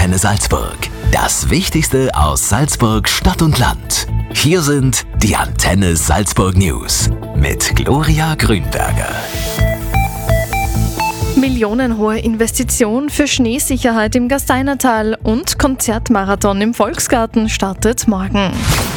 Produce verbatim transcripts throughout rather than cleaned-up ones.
Antenne Salzburg. Das Wichtigste aus Salzburg Stadt und Land. Hier sind die Antenne Salzburg News mit Gloria Grünberger. Millionenhohe Investition für Schneesicherheit im Gasteinertal und Konzertmarathon im Volksgarten startet morgen.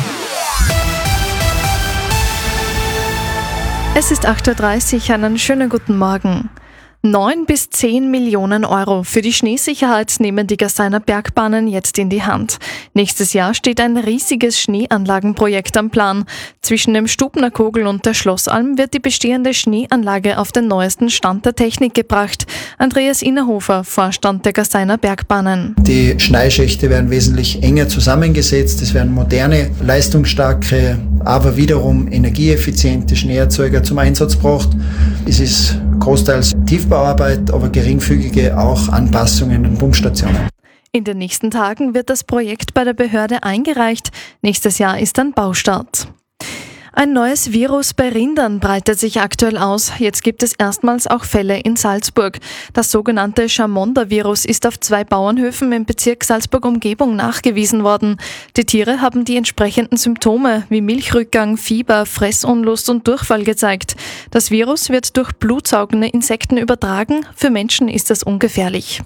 Es ist acht Uhr dreißig, einen schönen guten Morgen. Neun bis zehn Millionen Euro für die Schneesicherheit nehmen die Gasteiner Bergbahnen jetzt in die Hand. Nächstes Jahr steht ein riesiges Schneeanlagenprojekt am Plan. Zwischen dem Stubner Kogel und der Schlossalm wird die bestehende Schneeanlage auf den neuesten Stand der Technik gebracht. Andreas Innerhofer, Vorstand der Gasteiner Bergbahnen. Die Schneeschächte werden wesentlich enger zusammengesetzt. Es werden moderne, leistungsstarke, aber wiederum energieeffiziente Schneeerzeuger zum Einsatz gebracht. Es ist großteils Tiefbauarbeit, aber geringfügige auch Anpassungen an Pumpstationen. In den nächsten Tagen wird das Projekt bei der Behörde eingereicht. Nächstes Jahr ist dann Baustart. Ein neues Virus bei Rindern breitet sich aktuell aus. Jetzt gibt es erstmals auch Fälle in Salzburg. Das sogenannte Chamonda-Virus ist auf zwei Bauernhöfen im Bezirk Salzburg-Umgebung nachgewiesen worden. Die Tiere haben die entsprechenden Symptome wie Milchrückgang, Fieber, Fressunlust und Durchfall gezeigt. Das Virus wird durch blutsaugende Insekten übertragen. Für Menschen ist das ungefährlich.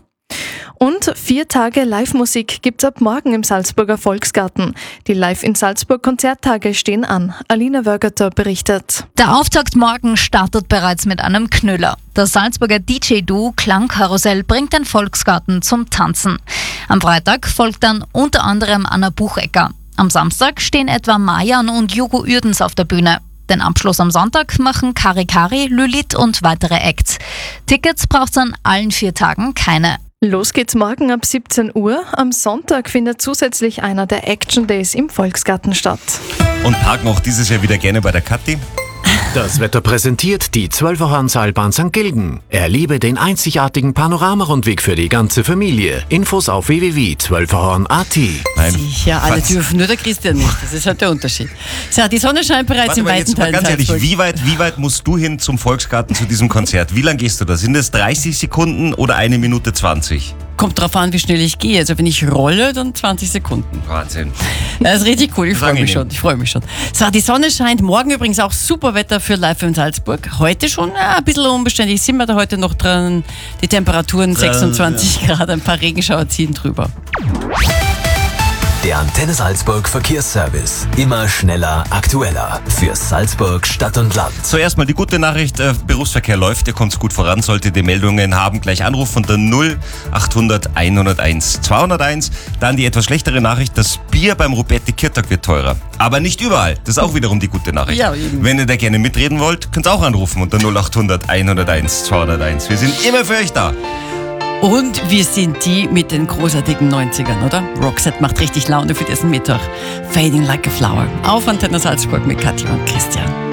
Und vier Tage Live-Musik gibt's ab morgen im Salzburger Volksgarten. Die Live in Salzburg Konzerttage stehen an. Alina Wörgerter berichtet. Der Auftakt morgen startet bereits mit einem Knüller. Das Salzburger D J-Duo Klangkarussell bringt den Volksgarten zum Tanzen. Am Freitag folgt dann unter anderem Anna Buchecker. Am Samstag stehen etwa Mayan und Jugo Uerdens auf der Bühne. Den Abschluss am Sonntag machen Kari Kari, Lilith und weitere Acts. Tickets braucht's an allen vier Tagen keine. Los geht's morgen ab siebzehn Uhr. Am Sonntag findet zusätzlich einer der Action Days im Volksgarten statt. Und parken auch dieses Jahr wieder gerne bei der Kathi. Das Wetter präsentiert die Zwölferhorn-Seilbahn Sankt Gilgen. Erlebe den einzigartigen Panoramarundweg für die ganze Familie. Infos auf w w w punkt zwölferhorn punkt a t. Nein. Sicher, alle Was? dürfen, nur der Christian nicht. Das ist halt der Unterschied. So, die Sonne scheint bereits Warte in mal, weiten jetzt mal Teilen ganz ehrlich, Salzburg. wie weit, wie weit musst du hin zum Volksgarten zu diesem Konzert? Wie lang gehst du da? Sind es dreißig Sekunden oder eine Minute zwanzig? Kommt drauf an, wie schnell ich gehe. Also wenn ich rolle, dann zwanzig Sekunden. Wahnsinn. Das ist richtig cool, ich freue mich angenehm. schon. Ich freue mich schon. So, die Sonne scheint. Morgen übrigens auch super Wetter für Live in Salzburg. Heute schon ja, ein bisschen unbeständig. Sind wir da heute noch dran? Die Temperaturen sechsundzwanzig Grad, ein paar Regenschauer ziehen drüber. Der Antenne Salzburg Verkehrsservice. Immer schneller, aktueller. Für Salzburg Stadt und Land. Zuerst mal die gute Nachricht, äh, Berufsverkehr läuft, ihr kommt gut voran, solltet ihr Meldungen haben, gleich anrufen unter null achthundert einhunderteins zweihunderteins. Dann die etwas schlechtere Nachricht, das Bier beim Rubetti Kirtag wird teurer. Aber nicht überall, das ist auch wiederum die gute Nachricht. Ja, eben. Wenn ihr da gerne mitreden wollt, könnt ihr auch anrufen unter null achthundert einhunderteins zweihunderteins. Wir sind immer für euch da. Und wir sind die mit den großartigen neunzigern, oder? Roxette macht richtig Laune für diesen Mittag. Fading like a flower. Auf Antenne Salzburg mit Katja und Christian.